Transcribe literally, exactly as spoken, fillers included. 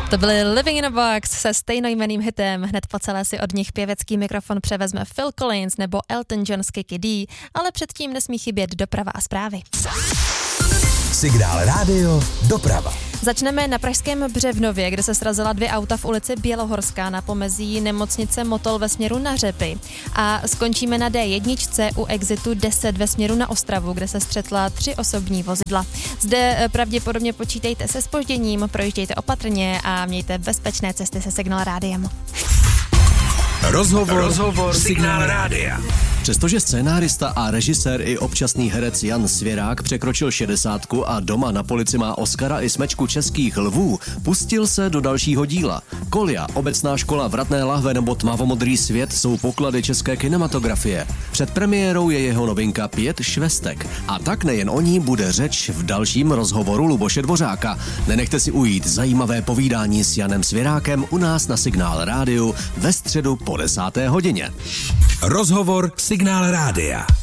To byly Living in a Box se stejnojmenným hitem. Hned po celé si od nich pěvecký mikrofon převezme Phil Collins nebo Elton John z Kiki D, ale předtím nesmí chybět doprava a zprávy. Signál rádio, doprava. Začneme na pražském Břevnově, kde se srazila dvě auta v ulici Bělohorská na pomezí nemocnice Motol ve směru na Řepy. A skončíme na D jedna u exitu deset ve směru na Ostravu, kde se střetla tři osobní vozidla. Zde pravděpodobně počítejte se zpožděním, projíždějte opatrně a mějte bezpečné cesty se Signál rádiem. Rozhovor, Rozhovor Signál rádia. Přestože scénárista a režisér i občasný herec Jan Svěrák překročil šedesátku a doma na polici má Oscara i smečku českých lvů, pustil se do dalšího díla. Kolja, obecná škola Vratné lahve nebo Tmavomodrý svět jsou poklady české kinematografie. Před premiérou je jeho novinka Pět švestek. A tak nejen o ní bude řeč v dalším rozhovoru Luboše Dvořáka. Nenechte si ujít zajímavé povídání s Janem Svěrákem u nás na Signál rádiu ve středu po desáté hodině. Rozhovor Signál rádia.